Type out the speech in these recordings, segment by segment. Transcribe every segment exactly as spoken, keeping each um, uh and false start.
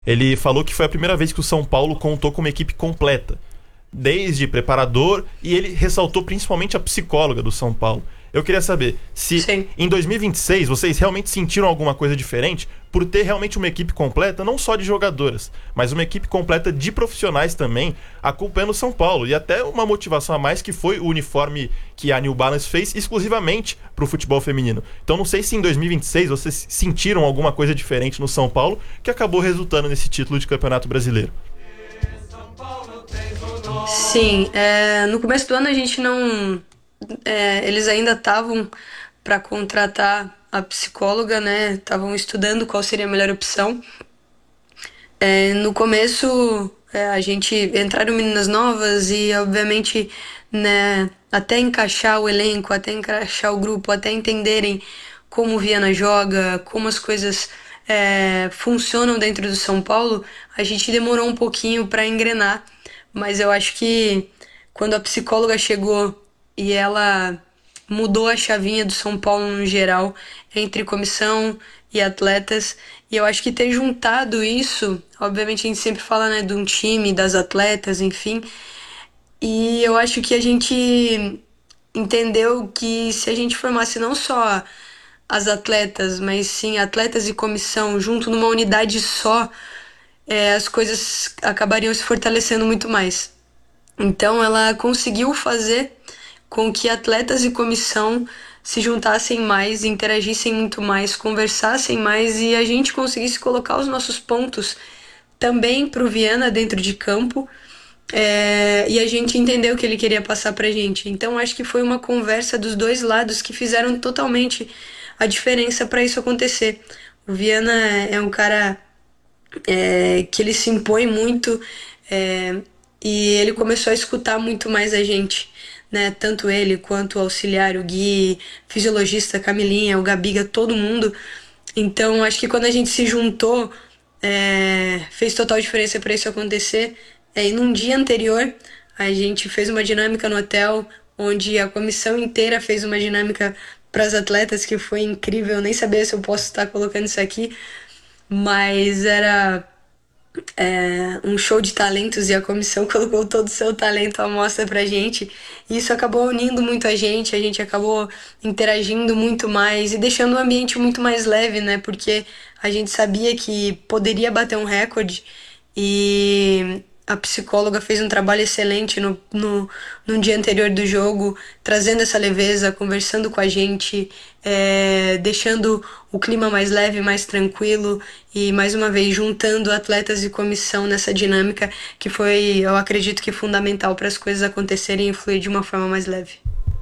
Ele falou que foi a primeira vez que o São Paulo contou com uma equipe completa, desde preparador, e ele ressaltou principalmente a psicóloga do São Paulo. Eu queria saber se Sim. em dois mil e vinte e seis vocês realmente sentiram alguma coisa diferente por ter realmente uma equipe completa, não só de jogadoras, mas uma equipe completa de profissionais também, acompanhando o São Paulo. E até uma motivação a mais, que foi o uniforme que a New Balance fez exclusivamente para o futebol feminino. Então não sei se em dois mil e vinte e seis vocês sentiram alguma coisa diferente no São Paulo, que acabou resultando nesse título de Campeonato Brasileiro. Sim, é, no começo do ano a gente não... é, eles ainda estavam para contratar a psicóloga, né? Estavam estudando qual seria a melhor opção. É, no começo, é, a gente entraram meninas novas e, obviamente, né, até encaixar o elenco, até encaixar o grupo, até entenderem como o Viana joga, como as coisas é, funcionam dentro do São Paulo, a gente demorou um pouquinho para engrenar. Mas eu acho que quando a psicóloga chegou e ela mudou a chavinha do São Paulo no geral, entre comissão e atletas, e eu acho que ter juntado isso, obviamente a gente sempre fala, né, de um time, das atletas, enfim, e eu acho que a gente entendeu que se a gente formasse não só as atletas, mas sim atletas e comissão junto numa unidade só, é, as coisas acabariam se fortalecendo muito mais. Então ela conseguiu fazer com que atletas e comissão se juntassem mais, interagissem muito mais, conversassem mais e a gente conseguisse colocar os nossos pontos também para o Viana dentro de campo, é, e a gente entendeu o que ele queria passar pra gente. Então acho que foi uma conversa dos dois lados que fizeram totalmente a diferença para isso acontecer. O Viana é um cara é, que ele se impõe muito, é, e ele começou a escutar muito mais a gente, né? Tanto ele quanto o auxiliar, o Gui, fisiologista, Camilinha, o Gabiga, todo mundo. Então acho que quando a gente se juntou, é, fez total diferença para isso acontecer. É, e num dia anterior a gente fez uma dinâmica no hotel, onde a comissão inteira fez uma dinâmica para as atletas que foi incrível. Eu nem sabia se eu posso estar colocando isso aqui, mas era é, um show de talentos e a comissão colocou todo o seu talento à mostra pra gente. E isso acabou unindo muito a gente, a gente acabou interagindo muito mais e deixando o ambiente muito mais leve, né? Porque a gente sabia que poderia bater um recorde e a psicóloga fez um trabalho excelente no, no, no dia anterior do jogo, trazendo essa leveza, conversando com a gente, é, deixando o clima mais leve, mais tranquilo e, mais uma vez, juntando atletas e comissão nessa dinâmica que foi, eu acredito que, fundamental para as coisas acontecerem e fluir de uma forma mais leve.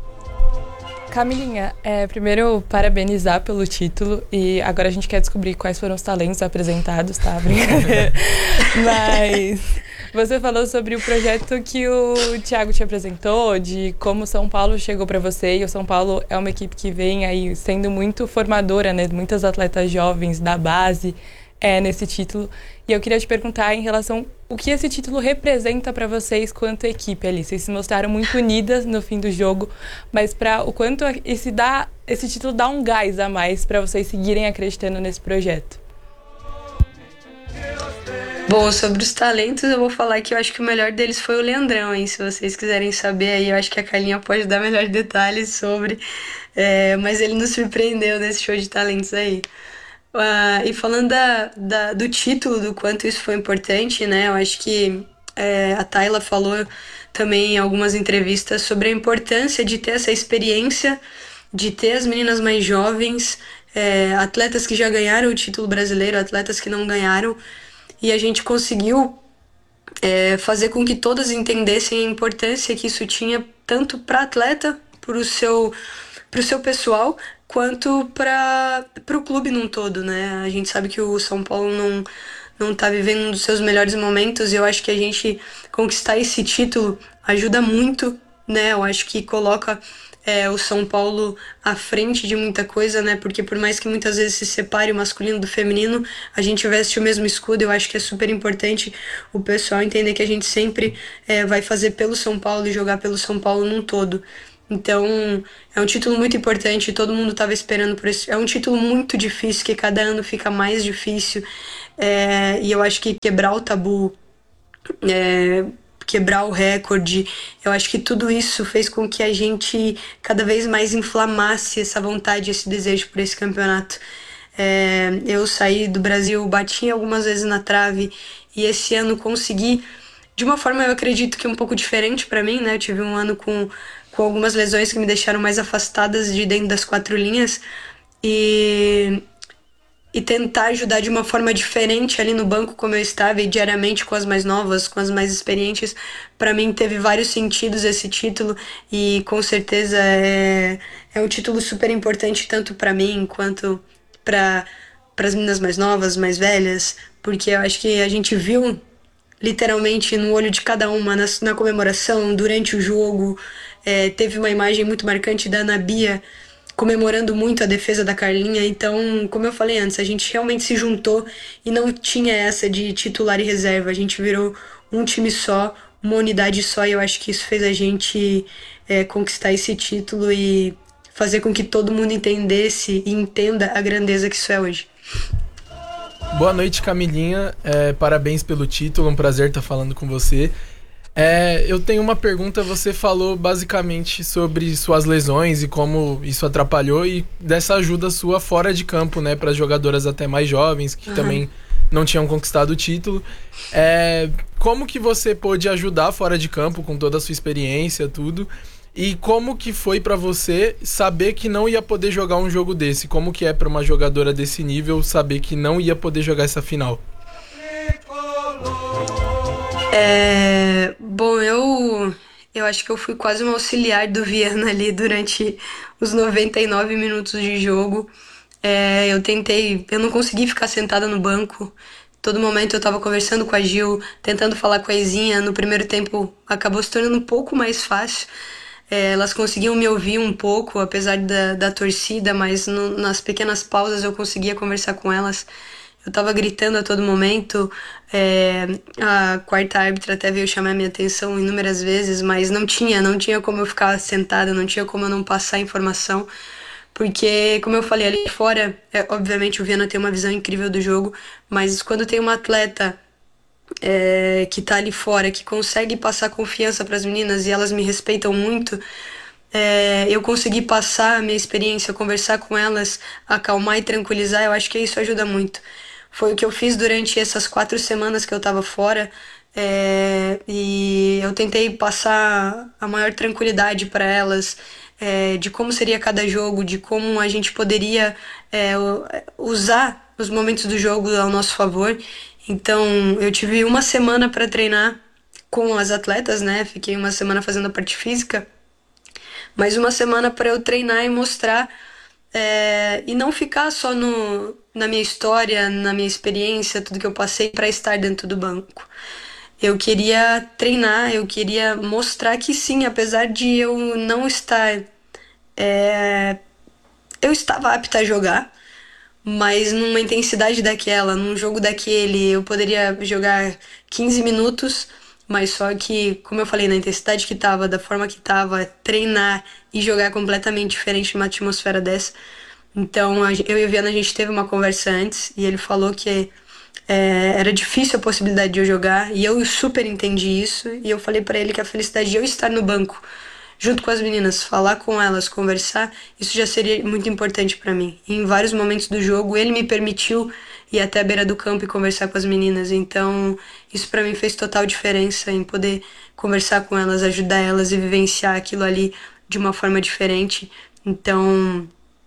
Camilinha, é, primeiro parabenizar pelo título e agora a gente quer descobrir quais foram os talentos apresentados, tá? Brincadeira. Mas você falou sobre o projeto que o Thiago te apresentou, de como o São Paulo chegou para você, e o São Paulo é uma equipe que vem aí sendo muito formadora, né? Muitas atletas jovens da base é, nesse título. E eu queria te perguntar em relação o que esse título representa para vocês quanto equipe ali. Vocês se mostraram muito unidas no fim do jogo, mas para o quanto esse, dá, esse título dá um gás a mais para vocês seguirem acreditando nesse projeto? Bom, sobre os talentos, eu vou falar que eu acho que o melhor deles foi o Leandrão, hein? Se vocês quiserem saber, aí eu acho que a Carlinha pode dar melhores detalhes sobre, é, mas ele nos surpreendeu nesse show de talentos aí. Uh, e falando da, da, do título, do quanto isso foi importante, né? Eu acho que é, a Tayla falou também em algumas entrevistas sobre a importância de ter essa experiência, de ter as meninas mais jovens, é, atletas que já ganharam o título brasileiro, atletas que não ganharam, e a gente conseguiu é, fazer com que todas entendessem a importância que isso tinha tanto para atleta, para o seu, pro seu pessoal, quanto para o clube num todo, né? A gente sabe que o São Paulo não, não tá vivendo um dos seus melhores momentos e eu acho que a gente conquistar esse título ajuda muito, né? Eu acho que coloca é, o São Paulo à frente de muita coisa, né? Porque por mais que muitas vezes se separe o masculino do feminino, a gente veste o mesmo escudo. Eu acho que é super importante o pessoal entender que a gente sempre é, vai fazer pelo São Paulo e jogar pelo São Paulo num todo. Então, é um título muito importante, todo mundo estava esperando por isso. É um título muito difícil, que cada ano fica mais difícil. É, e eu acho que quebrar o tabu, é, quebrar o recorde, eu acho que tudo isso fez com que a gente cada vez mais inflamasse essa vontade, esse desejo por esse campeonato. É, eu saí do Brasil, bati algumas vezes na trave, e esse ano consegui, de uma forma eu acredito que um pouco diferente para mim, né? Eu tive um ano com, com algumas lesões que me deixaram mais afastadas de dentro das quatro linhas, e e tentar ajudar de uma forma diferente ali no banco, como eu estava, e diariamente com as mais novas, com as mais experientes. Para mim teve vários sentidos esse título, e com certeza é, é um título super importante tanto para mim quanto para as meninas mais novas, mais velhas, porque eu acho que a gente viu literalmente no olho de cada uma, na, na comemoração, durante o jogo. É, teve uma imagem muito marcante da Ana Bia comemorando muito a defesa da Carlinha. Então, como eu falei antes, a gente realmente se juntou e não tinha essa de titular e reserva. A gente virou um time só, uma unidade só, e eu acho que isso fez a gente é, conquistar esse título e fazer com que todo mundo entendesse e entenda a grandeza que isso é hoje. Boa noite, Camilinha. É, parabéns pelo título, um prazer estar falando com você. É, eu tenho uma pergunta. Você falou basicamente sobre suas lesões e como isso atrapalhou, e dessa ajuda sua fora de campo, né, para as jogadoras até mais jovens que uhum. também não tinham conquistado o título. É, como que você pôde ajudar fora de campo com toda a sua experiência, tudo? E como que foi para você saber que não ia poder jogar um jogo desse? Como que é para uma jogadora desse nível saber que não ia poder jogar essa final? É, bom, eu, eu acho que eu fui quase um auxiliar do Viana ali durante os noventa e nove minutos de jogo. É, eu tentei, eu não consegui ficar sentada no banco. Todo momento eu tava conversando com a Gil, tentando falar com a Izinha. No primeiro tempo acabou se tornando um pouco mais fácil. É, elas conseguiam me ouvir um pouco, apesar da, da torcida, mas no, nas pequenas pausas eu conseguia conversar com elas. Eu tava gritando a todo momento. É, a quarta árbitra até veio chamar minha atenção inúmeras vezes, mas não tinha, não tinha como eu ficar sentada, não tinha como eu não passar informação, porque, como eu falei, ali fora, é, obviamente o Viana tem uma visão incrível do jogo, mas quando tem uma atleta é, que tá ali fora, que consegue passar confiança para as meninas e elas me respeitam muito, é, eu consegui passar a minha experiência, conversar com elas, acalmar e tranquilizar. Eu acho que isso ajuda muito. Foi o que eu fiz durante essas quatro semanas que eu tava fora, é, e eu tentei passar a maior tranquilidade para elas, é, de como seria cada jogo, de como a gente poderia é, usar os momentos do jogo ao nosso favor. Então eu tive uma semana para treinar com as atletas, né? Fiquei uma semana fazendo a parte física, mais uma semana para eu treinar e mostrar, é, e não ficar só no, na minha história, na minha experiência, tudo que eu passei, para estar dentro do banco. Eu queria treinar, eu queria mostrar que sim, apesar de eu não estar... É, eu estava apta a jogar, mas numa intensidade daquela, num jogo daquele, eu poderia jogar quinze minutos, mas só que, como eu falei, na intensidade que tava, da forma que tava, treinar e jogar completamente diferente numa atmosfera dessa. Então, eu e o Viana, a gente teve uma conversa antes, e ele falou que é, era difícil a possibilidade de eu jogar, e eu super entendi isso, e eu falei pra ele que a felicidade de eu estar no banco, junto com as meninas, falar com elas, conversar, isso já seria muito importante pra mim. E em vários momentos do jogo, ele me permitiu ir até a beira do campo e conversar com as meninas. Então, isso pra mim fez total diferença, em poder conversar com elas, ajudar elas e vivenciar aquilo ali de uma forma diferente. Então,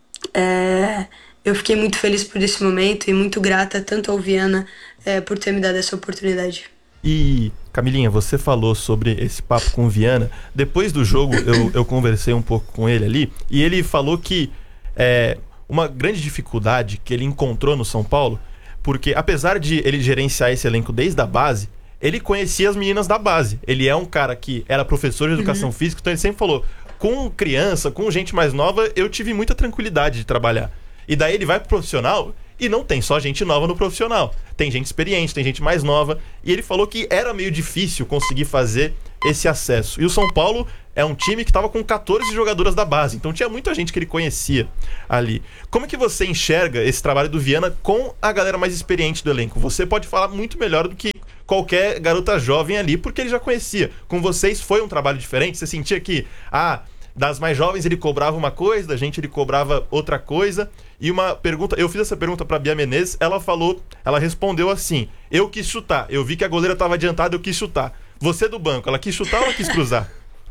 é, eu fiquei muito feliz por esse momento e muito grata tanto ao Viana é, por ter me dado essa oportunidade. E, Camilinha, você falou sobre esse papo com o Viana. Depois do jogo, eu, eu conversei um pouco com ele ali, e ele falou que é, uma grande dificuldade que ele encontrou no São Paulo, porque apesar de ele gerenciar esse elenco desde a base, ele conhecia as meninas da base. Ele é um cara que era professor de educação uhum. física, então ele sempre falou, com criança, com gente mais nova, eu tive muita tranquilidade de trabalhar. E daí ele vai pro profissional e não tem só gente nova no profissional. Tem gente experiente, tem gente mais nova. E ele falou que era meio difícil conseguir fazer esse acesso. E o São Paulo é um time que estava com catorze jogadoras da base, então tinha muita gente que ele conhecia ali. Como é que você enxerga esse trabalho do Viana com a galera mais experiente do elenco? Você pode falar muito melhor do que qualquer garota jovem ali, porque ele já conhecia. Com vocês foi um trabalho diferente? Você sentia que, ah, das mais jovens ele cobrava uma coisa, da gente ele cobrava outra coisa? E uma pergunta, eu fiz essa pergunta pra Bia Menezes, ela falou, ela respondeu assim: eu quis chutar, eu vi que a goleira estava adiantada, eu quis chutar. Você do banco, ela quis chutar ou ela quis cruzar?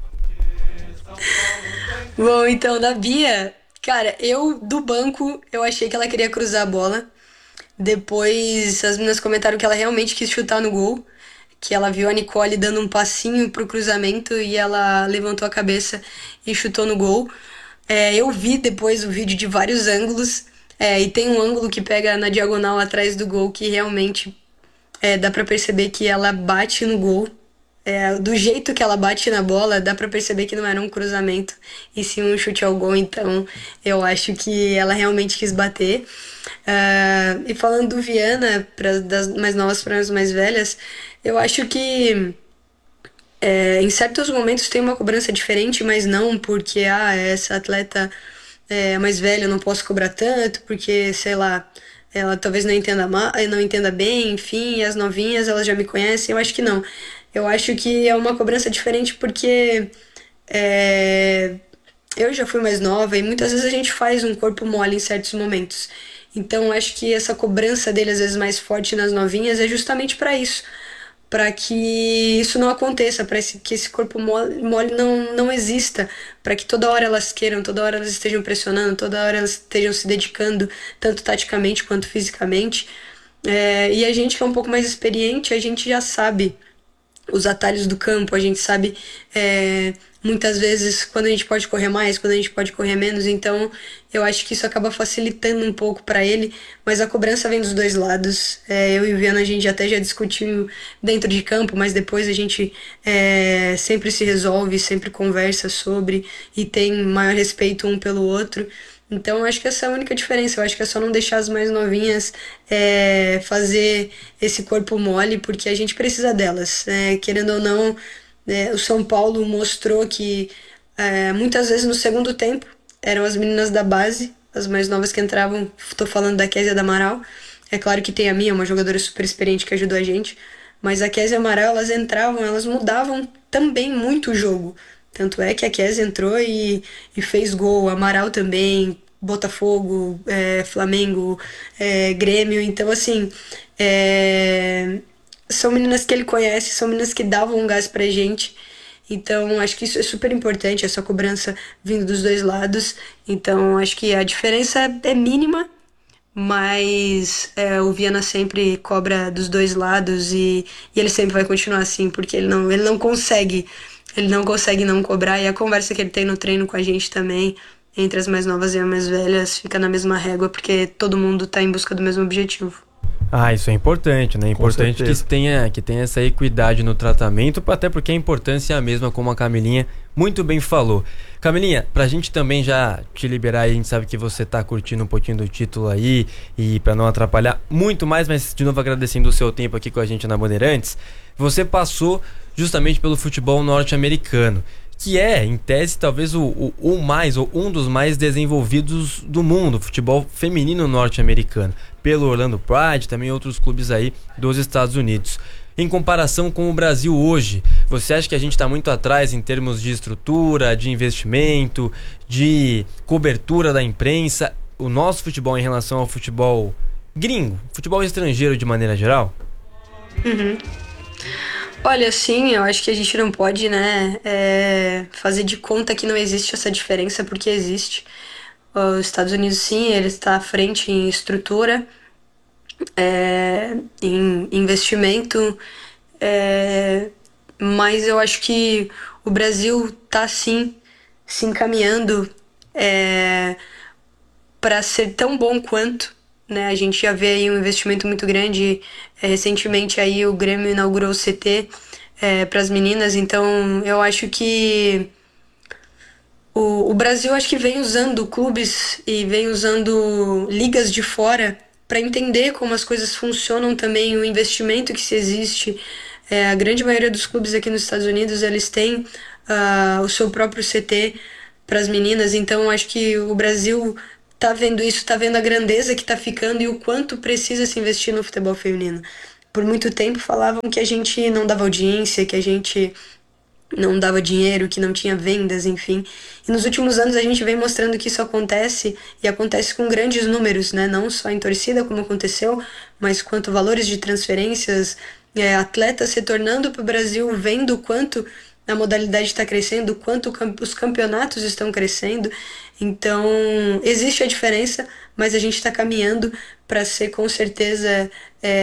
Bom, então, da Bia, cara, eu do banco, eu achei que ela queria cruzar a bola. Depois as meninas comentaram que ela realmente quis chutar no gol, que ela viu a Nicole dando um passinho pro cruzamento e ela levantou a cabeça e chutou no gol. É, eu vi depois o vídeo de vários ângulos, é, e tem um ângulo que pega na diagonal atrás do gol que realmente é, dá pra perceber que ela bate no gol. É, do jeito que ela bate na bola, dá pra perceber que não era um cruzamento e sim um chute ao gol, então eu acho que ela realmente quis bater. Uh, e falando do Viana, pra, das mais novas para as mais velhas, eu acho que é, em certos momentos tem uma cobrança diferente, mas não porque ah, essa atleta é mais velha, eu não posso cobrar tanto, porque, sei lá, ela talvez não entenda, ma- não entenda bem, enfim, e as novinhas elas já me conhecem, eu acho que não. Eu acho que é uma cobrança diferente porque é, eu já fui mais nova e muitas vezes a gente faz um corpo mole em certos momentos. Então eu acho que essa cobrança dele às vezes mais forte nas novinhas é justamente para isso, para que isso não aconteça, para que esse corpo mole, mole não, não exista, para que toda hora elas queiram, toda hora elas estejam pressionando, toda hora elas estejam se dedicando, tanto taticamente quanto fisicamente. É, e a gente que é um pouco mais experiente, a gente já sabe os atalhos do campo, a gente sabe é, muitas vezes quando a gente pode correr mais, quando a gente pode correr menos, então eu acho que isso acaba facilitando um pouco para ele, mas a cobrança vem dos dois lados. É, eu e o Viana a gente até já discutiu dentro de campo, mas depois a gente é, sempre se resolve, sempre conversa sobre e tem maior respeito um pelo outro. Então eu acho que essa é a única diferença, eu acho que é só não deixar as mais novinhas é, fazer esse corpo mole, porque a gente precisa delas. É, querendo ou não, é, o São Paulo mostrou que é, muitas vezes no segundo tempo eram as meninas da base, as mais novas que entravam, estou falando da Kézia da Amaral, é claro que tem a minha, uma jogadora super experiente que ajudou a gente, mas a Kézia e a Amaral, elas entravam, elas mudavam também muito o jogo. Tanto é que a Kézia entrou e, e fez gol, a Amaral também, Botafogo, é, Flamengo, é, Grêmio. Então, assim, é, são meninas que ele conhece, são meninas que davam um gás pra gente. Então, acho que isso é super importante, essa cobrança vindo dos dois lados. Então, acho que a diferença é mínima, mas é, o Viana sempre cobra dos dois lados e, e ele sempre vai continuar assim, porque ele não, ele não consegue... Ele não consegue não cobrar, e a conversa que ele tem no treino com a gente também, entre as mais novas e as mais velhas, fica na mesma régua, porque todo mundo tá em busca do mesmo objetivo. Ah, isso é importante, né? É importante que tenha, que tenha essa equidade no tratamento, até porque a importância é a mesma, como a Camilinha muito bem falou. Camilinha, pra gente também já te liberar aí, a gente sabe que você tá curtindo um pouquinho do título aí, e pra não atrapalhar muito mais, mas de novo agradecendo o seu tempo aqui com a gente na Bandeirantes, você passou justamente pelo futebol norte-americano, que é, em tese, talvez o, o, o mais, ou um dos mais desenvolvidos do mundo, futebol feminino norte-americano, pelo Orlando Pride, também outros clubes aí dos Estados Unidos. Em comparação com o Brasil hoje, você acha que a gente está muito atrás em termos de estrutura, de investimento, de cobertura da imprensa, o nosso futebol em relação ao futebol gringo, futebol estrangeiro de maneira geral? Uhum. Olha, sim, eu acho que a gente não pode, né, é, fazer de conta que não existe essa diferença, porque existe. Os Estados Unidos, sim, ele está à frente em estrutura, é, em investimento, é, mas eu acho que o Brasil está, sim, se encaminhando é, para ser tão bom quanto, né? A gente já vê aí um investimento muito grande. É, recentemente aí o Grêmio inaugurou o C T é, para as meninas, então eu acho que o, o Brasil acho que vem usando clubes e vem usando ligas de fora para entender como as coisas funcionam também, o investimento que se existe É, a grande maioria dos clubes aqui nos Estados Unidos, eles têm uh, o seu próprio C T para as meninas, então acho que o Brasil tá vendo isso, tá vendo a grandeza que tá ficando e o quanto precisa se investir no futebol feminino. Por muito tempo falavam que a gente não dava audiência, que a gente não dava dinheiro, que não tinha vendas, enfim. E nos últimos anos a gente vem mostrando que isso acontece, e acontece com grandes números, né? Não só em torcida, como aconteceu, mas quanto valores de transferências, é, atletas se tornando para o Brasil, vendo o quanto a modalidade está crescendo, o quanto os campeonatos estão crescendo. Então, existe a diferença, mas a gente está caminhando para ser, com certeza,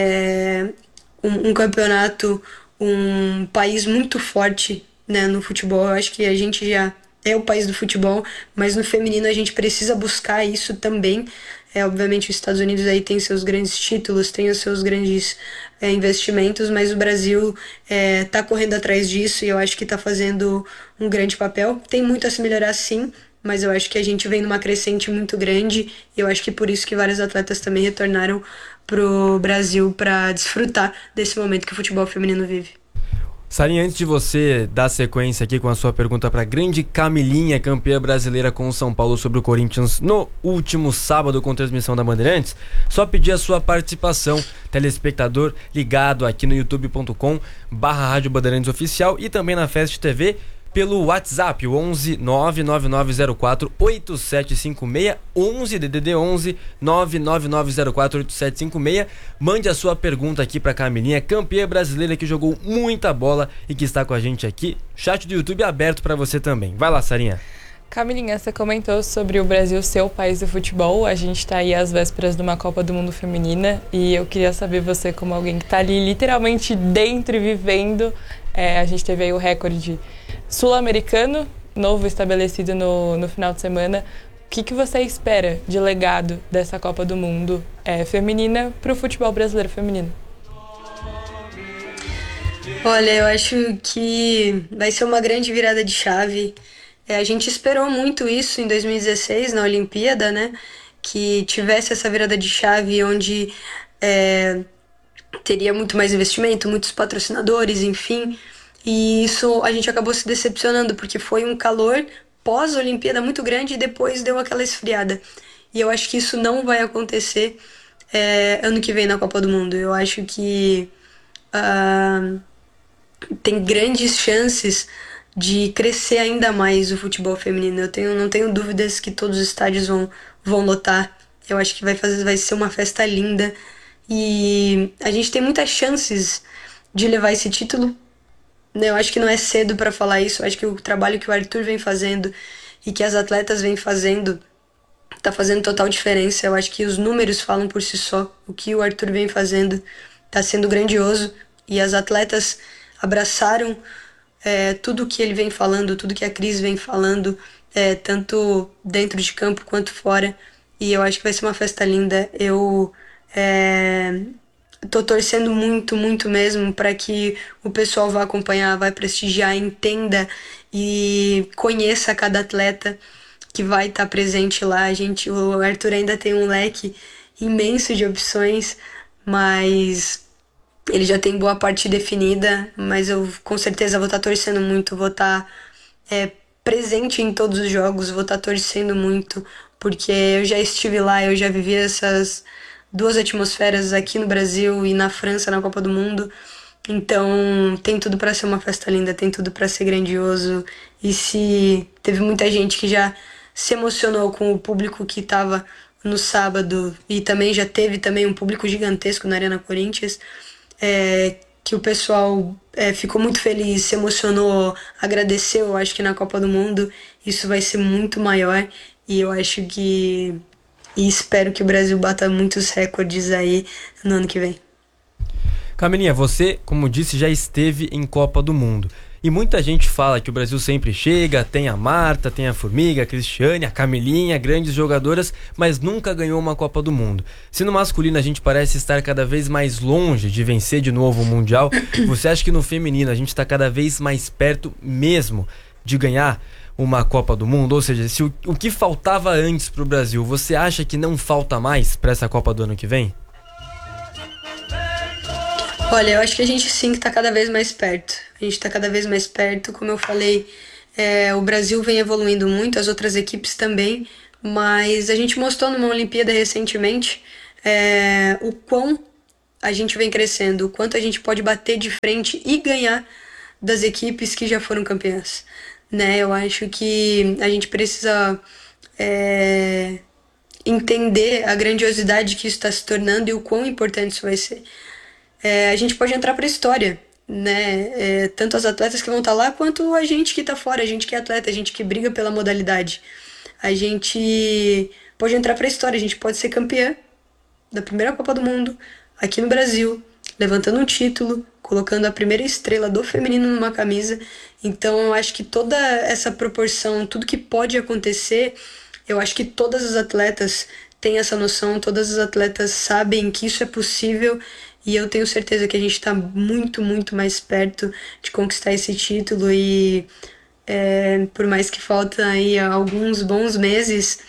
é, um, um campeonato, um país muito forte, né, no futebol. Eu acho que a gente já é o país do futebol, mas no feminino a gente precisa buscar isso também. É, obviamente os Estados Unidos aí tem seus grandes títulos, tem os seus grandes é, investimentos, mas o Brasil está é, correndo atrás disso e eu acho que está fazendo um grande papel. Tem muito a se melhorar, sim, mas eu acho que a gente vem numa crescente muito grande e eu acho que por isso que vários atletas também retornaram pro Brasil para desfrutar desse momento que o futebol feminino vive. Sarinha, antes de você dar sequência aqui com a sua pergunta para a grande Camilinha, campeã brasileira com o São Paulo sobre o Corinthians no último sábado com transmissão da Bandeirantes, só pedir a sua participação, telespectador ligado aqui no youtube ponto com barra Rádio Bandeirantes Oficial e também na Fest T V pelo WhatsApp, o onze nove nove nove zero quatro oito sete cinco seis, onze D D D onze nove nove nove zero quatro oito sete cinco seis. Mande a sua pergunta aqui pra Camilinha, campeã brasileira que jogou muita bola e que está com a gente aqui. Chat do YouTube aberto pra você também. Vai lá, Sarinha. Camilinha, você comentou sobre o Brasil ser o país do futebol. A gente tá aí às vésperas de uma Copa do Mundo Feminina e eu queria saber você, como alguém que tá ali literalmente dentro e vivendo, é, a gente teve aí o recorde sul-americano, novo estabelecido no, no final de semana. O que, que você espera de legado dessa Copa do Mundo é, feminina para o futebol brasileiro feminino? Olha, eu acho que vai ser uma grande virada de chave. É, a gente esperou muito isso em dois mil e dezesseis, na Olimpíada, né? Que tivesse essa virada de chave onde é, teria muito mais investimento, muitos patrocinadores, enfim. E isso a gente acabou se decepcionando, porque foi um calor pós-Olimpíada muito grande e depois deu aquela esfriada. E eu acho que isso não vai acontecer é, ano que vem na Copa do Mundo. Eu acho que uh, tem grandes chances de crescer ainda mais o futebol feminino. Eu tenho, não tenho dúvidas que todos os estádios vão, vão lotar. Eu acho que vai, fazer, vai ser uma festa linda. E a gente tem muitas chances de levar esse título. Eu acho que não é cedo para falar isso. Eu acho que o trabalho que o Arthur vem fazendo e que as atletas vêm fazendo tá fazendo total diferença. Eu acho que os números falam por si só. O que o Arthur vem fazendo tá sendo grandioso e as atletas abraçaram é, tudo que ele vem falando, tudo que a Cris vem falando, é, tanto dentro de campo quanto fora. E eu acho que vai ser uma festa linda. Eu é, tô torcendo muito, muito mesmo para que o pessoal vá acompanhar, vai prestigiar, entenda e conheça cada atleta que vai estar tá presente lá. A gente, o Arthur ainda tem um leque imenso de opções, mas ele já tem boa parte definida, mas eu com certeza vou estar tá torcendo muito, vou estar tá, é, presente em todos os jogos, vou estar tá torcendo muito, porque eu já estive lá, eu já vivi essas duas atmosferas aqui no Brasil e na França na Copa do Mundo. Então tem tudo para ser uma festa linda, tem tudo para ser grandioso. E se teve muita gente que já se emocionou com o público que estava no sábado e também já teve também um público gigantesco na Arena Corinthians, é, que o pessoal é, ficou muito feliz, se emocionou, agradeceu. Eu acho que na Copa do Mundo isso vai ser muito maior e eu acho que e espero que o Brasil bata muitos recordes aí no ano que vem. Camilinha, você, como disse, já esteve em Copa do Mundo. E muita gente fala que o Brasil sempre chega, tem a Marta, tem a Formiga, a Cristiane, a Camilinha, grandes jogadoras, mas nunca ganhou uma Copa do Mundo. Se no masculino a gente parece estar cada vez mais longe de vencer de novo o Mundial, você acha que no feminino a gente está cada vez mais perto mesmo de ganhar uma Copa do Mundo? Ou seja, se o, o que faltava antes para o Brasil, você acha que não falta mais para essa Copa do ano que vem? Olha, eu acho que a gente sim está cada vez mais perto. A gente está cada vez mais perto, como eu falei, é, o Brasil vem evoluindo muito, as outras equipes também, mas a gente mostrou numa Olimpíada recentemente é, o quão a gente vem crescendo, o quanto a gente pode bater de frente e ganhar das equipes que já foram campeãs. Né? Eu acho que a gente precisa é, entender a grandiosidade que isso está se tornando e o quão importante isso vai ser. É, a gente pode entrar para a história, né? É, tanto as atletas que vão estar lá, quanto a gente que está fora, a gente que é atleta, a gente que briga pela modalidade. A gente pode entrar para a história, a gente pode ser campeã da primeira Copa do Mundo, aqui no Brasil, levantando um título, colocando a primeira estrela do feminino numa camisa. Então, eu acho que toda essa proporção, tudo que pode acontecer, eu acho que todas as atletas têm essa noção, todas as atletas sabem que isso é possível. E eu tenho certeza que a gente está muito, muito mais perto de conquistar esse título. E é, por mais que faltam aí alguns bons meses,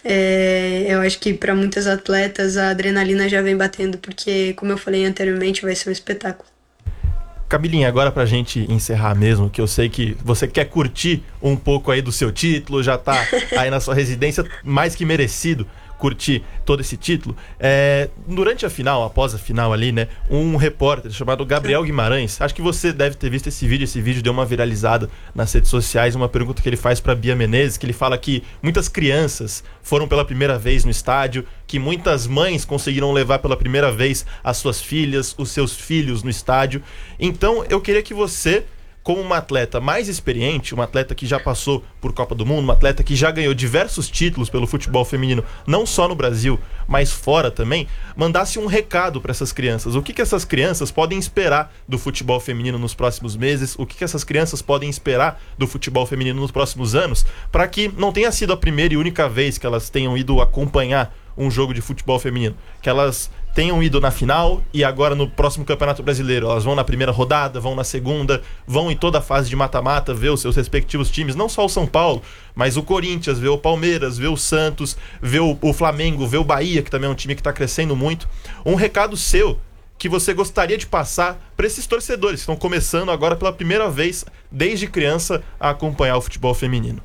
é, eu acho que para muitas atletas a adrenalina já vem batendo, porque, como eu falei anteriormente, vai ser um espetáculo. Camilinha, agora pra gente encerrar mesmo, que eu sei que você quer curtir um pouco aí do seu título, já tá aí na sua residência, mais que merecido curtir todo esse título. É, durante a final, após a final ali, né, um repórter chamado Gabriel Guimarães, acho que você deve ter visto esse vídeo, esse vídeo deu uma viralizada nas redes sociais, uma pergunta que ele faz para Bia Menezes, que ele fala que muitas crianças foram pela primeira vez no estádio, que muitas mães conseguiram levar pela primeira vez as suas filhas, os seus filhos no estádio. Então, eu queria que você, como uma atleta mais experiente, uma atleta que já passou por Copa do Mundo, uma atleta que já ganhou diversos títulos pelo futebol feminino, não só no Brasil, mas fora também, mandasse um recado para essas crianças. O que, que essas crianças podem esperar do futebol feminino nos próximos meses? O que, que essas crianças podem esperar do futebol feminino nos próximos anos? Para que não tenha sido a primeira e única vez que elas tenham ido acompanhar um jogo de futebol feminino, que elas tenham ido na final e agora no próximo Campeonato Brasileiro elas vão na primeira rodada, vão na segunda, vão em toda a fase de mata-mata ver os seus respectivos times, não só o São Paulo, mas o Corinthians, ver o Palmeiras, ver o Santos, ver o, o Flamengo, ver o Bahia, que também é um time que está crescendo muito. Um recado seu que você gostaria de passar para esses torcedores que estão começando agora pela primeira vez desde criança a acompanhar o futebol feminino.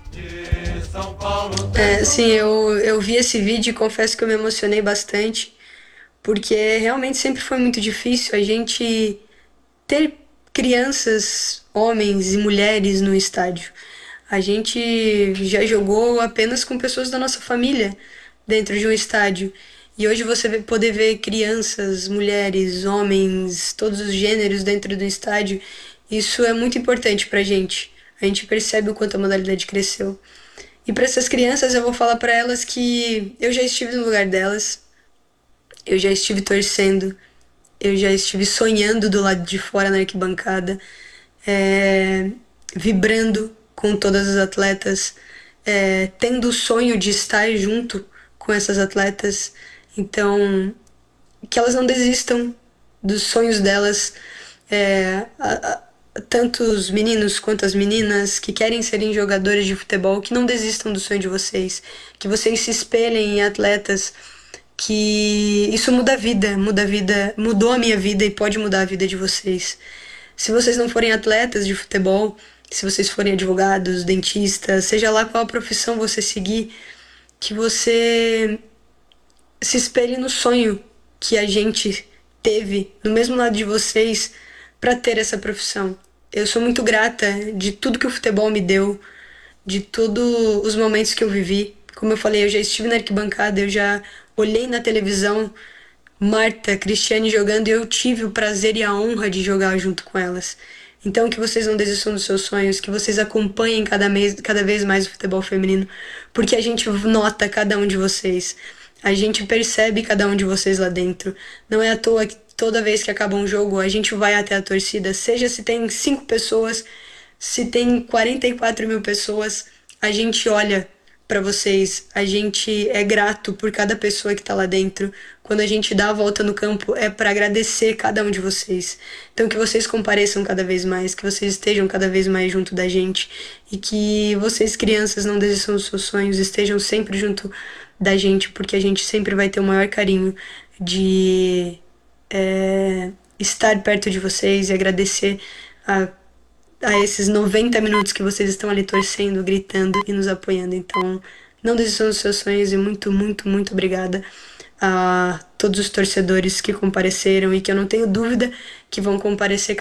É, sim, eu, eu vi esse vídeo e confesso que eu me emocionei bastante, porque realmente sempre foi muito difícil a gente ter crianças, homens e mulheres no estádio. A gente já jogou apenas com pessoas da nossa família dentro de um estádio. E hoje você vê, poder ver crianças, mulheres, homens, todos os gêneros dentro do estádio, isso é muito importante pra gente. A gente percebe o quanto a modalidade cresceu. E para essas crianças eu vou falar para elas que eu já estive no lugar delas, eu já estive torcendo, eu já estive sonhando do lado de fora na arquibancada, é, vibrando com todas as atletas, é, tendo o sonho de estar junto com essas atletas. Então, que elas não desistam dos sonhos delas, é, a, a, tanto os meninos quanto as meninas que querem serem jogadores de futebol, que não desistam do sonho de vocês, que vocês se espelhem em atletas, que isso muda a vida, muda a vida, mudou a minha vida e pode mudar a vida de vocês. Se vocês não forem atletas de futebol, se vocês forem advogados, dentistas, seja lá qual a profissão você seguir, que você se espelhe no sonho que a gente teve no mesmo lado de vocês para ter essa profissão. Eu sou muito grata de tudo que o futebol me deu, de todos os momentos que eu vivi. Como eu falei, eu já estive na arquibancada, eu já olhei na televisão Marta, Cristiane jogando e eu tive o prazer e a honra de jogar junto com elas. Então que vocês não desistam dos seus sonhos, que vocês acompanhem cada, mês, cada vez mais o futebol feminino, porque a gente nota cada um de vocês. A gente percebe cada um de vocês lá dentro. Não é à toa que toda vez que acaba um jogo, a gente vai até a torcida. Seja se tem cinco pessoas, se tem quarenta e quatro mil pessoas, a gente olha para vocês. A gente é grato por cada pessoa que tá lá dentro. Quando a gente dá a volta no campo, é para agradecer cada um de vocês. Então que vocês compareçam cada vez mais, que vocês estejam cada vez mais junto da gente e que vocês, crianças, não desistam dos seus sonhos, estejam sempre junto da gente, porque a gente sempre vai ter o maior carinho de é, estar perto de vocês e agradecer a, a esses noventa minutos que vocês estão ali torcendo, gritando e nos apoiando. Então, não desistam dos seus sonhos e muito, muito, muito obrigada a todos os torcedores que compareceram e que eu não tenho dúvida que vão comparecer